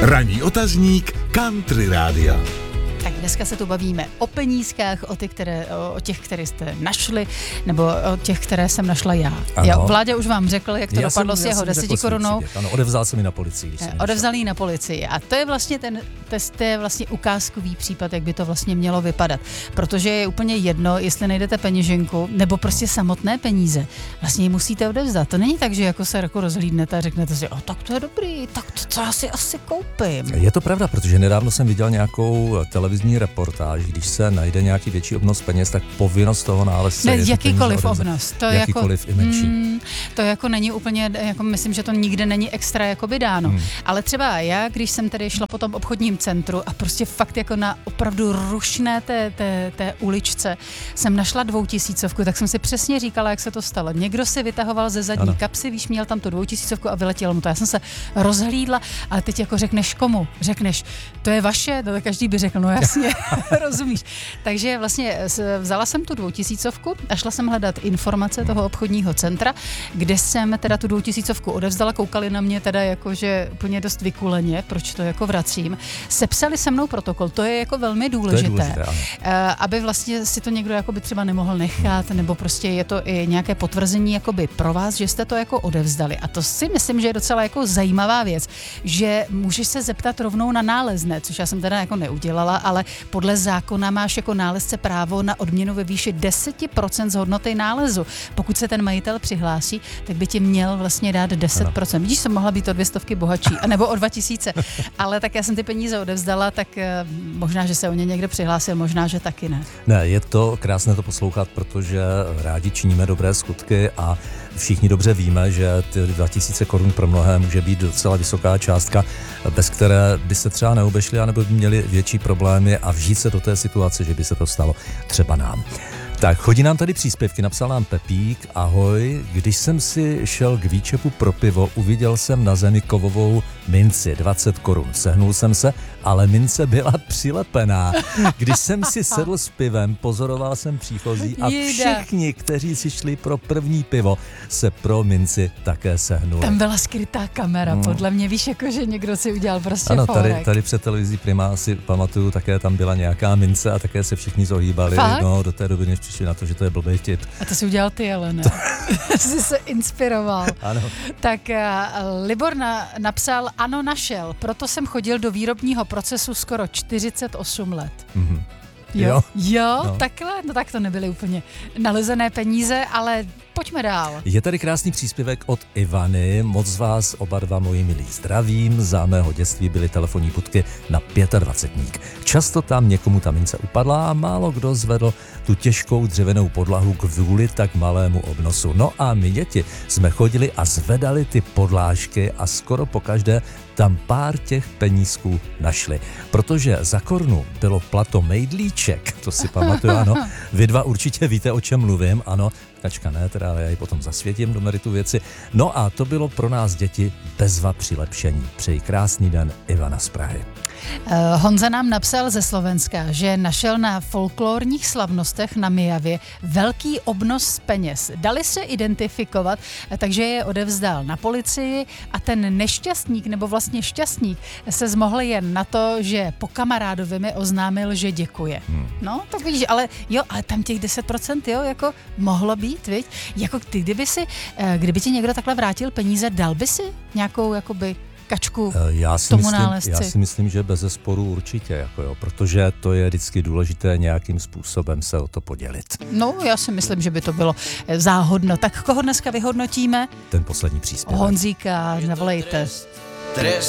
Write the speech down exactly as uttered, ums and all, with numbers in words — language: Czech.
Ranní otazník Country Rádia. Tak dneska se tu bavíme o penízkách, o, ty, které, o těch, které jste našli, nebo o těch, které jsem našla já. já Vláďa už vám řekl, jak to já dopadlo jsem, s jeho deseti korunou. Ano, odevzal jsem ji na policii. Odevzal ji na policii. A to je vlastně ten test, to je vlastně ukázkový případ, jak by to vlastně mělo vypadat. Protože je úplně jedno, jestli najdete peněženku, nebo prostě samotné peníze. Vlastně ji musíte odevzdat. To není tak, že jako se jako rozhlídnete a řeknete si, o, tak to je dobrý, tak to, to já si asi koupím. Je to pravda, protože nedávno jsem viděl nějakou televizní reportáž, když se najde nějaký větší obnos peněz, tak povinnost toho nálezce ne, je jakýkoliv obnos. To jakýkoliv jako, i menší. Mm, to jako není úplně, jako myslím, že to nikde není extra jakoby dáno. Hmm. Ale třeba já, když jsem tady šla po tom obchodním centru a prostě fakt jako na opravdu rušné té, té, té uličce jsem našla dvoutisícovku, tak jsem si přesně říkala, jak se to stalo. Někdo si vytahoval ze zadní ano. kapsy, víš, měl tam tu dvoutisícovku a vyletělo mu to. Já jsem se rozhlídla, ale teď jako řekneš komu? Řekneš, to je vaše? No, každý by řekl, no jasně. Rozumíš. Takže vlastně vzala jsem tu dvoutisícovku a šla jsem hledat informace toho obchodního centra, kde jsem teda tu dvoutisícovku odevzdala, koukali na mě teda jakože úplně dost vykuleně, proč to jako vracím. Sepsali se mnou protokol, to je jako velmi důležité, to je důležité aby vlastně si to někdo jakoby třeba nemohl nechat, nebo prostě je to i nějaké potvrzení jakoby pro vás, že jste to jako odevzdali. A to si myslím, že je docela jako zajímavá věc, že můžeš se zeptat rovnou na nálezné, což já jsem teda jako neudělala, ale podle zákona máš jako nálezce právo na odměnu ve výši deset procent z hodnoty nálezu. Pokud se ten majitel přihlásí, tak by ti měl vlastně dát deset procent. Vidíš, jsem mohla být o dvě stovky bohatší, anebo o dva tisíce. Ale tak já jsem ty peníze odevzdala, tak možná, že se o ně někdo přihlásil, možná, že taky ne. Ne, je to krásné to poslouchat, protože rádi činíme dobré skutky a všichni dobře víme, že ty dva tisíce korun pro mnohé může být docela vysoká částka, bez které by se třeba neobešli, anebo by měli větší problémy a vžít se do té situace, že by se to stalo třeba nám. Tak, chodí nám tady příspěvky, napsal nám Pepík, ahoj, když jsem si šel k výčepu pro pivo, uviděl jsem na zemi kovovou minci, dvacet korun, sehnul jsem se, ale mince byla přilepená. Když jsem si sedl s pivem, pozoroval jsem příchozí a všichni, kteří si šli pro první pivo, se pro minci také sehnuli. Tam byla skrytá kamera, hmm. podle mě, víš, jako, že někdo si udělal prostě ano, fórek. tady, tady před televizí Prima si pamatuju, také tam byla nějaká mince a také se všichni zohýbali, no, do té doby, než přišli na to, že to je blbý vtip. A to si udělal ty, ale ne. Jsi se inspiroval. Ano. Tak uh, Libor na, napsal, ano, našel, proto jsem chodil do výrobního procesu skoro čtyřicet osm let. Mm-hmm. Jo, jo, jo no. takhle, no tak to nebyly úplně nalezené peníze, ale pojďme dál. Je tady krásný příspěvek od Ivany, moc vás oba dva moji milí zdravím, za mého dětství byly telefonní budky na dvacetník. Často tam někomu ta mince upadla a málo kdo zvedl tu těžkou dřevěnou podlahu kvůli tak malému obnosu. No a my děti jsme chodili a zvedali ty podlážky a skoro pokaždé tam pár těch penízků našli. Protože za korunu bylo plato mejdlíček, to si pamatuju, ano. Vy dva určitě víte, o čem mluvím, ano. Kačka ne, teda, ale já ji potom zasvětím do meritu věci. No a to bylo pro nás děti bezva přilepšení. Přeji krásný den, Ivana z Prahy. Uh, Honza nám napsal ze Slovenska, že našel na folklorních slavnostech na Mijavě velký obnos peněz. Dali se identifikovat, takže je odevzdal na policii a ten nešťastník, nebo vlastně šťastník, se zmohl jen na to, že po kamarádovi mi oznámil, že děkuje. Hmm. No, tak vidíš, ale jo, ale tam těch deset procent, jo, jako mohlo být, viď? Jako ty, kdyby si, kdyby ti někdo takhle vrátil peníze, dal by si nějakou, jakoby, kačku já si tomu myslím, nálezci? Já si myslím, že bezesporu určitě, jako jo, protože to je vždycky důležité nějakým způsobem se o to podělit. No, já si myslím, že by to bylo záhodno. Tak koho dneska vyhodnotíme? Ten poslední příspěvek. Honzíka, zavolejte. Trest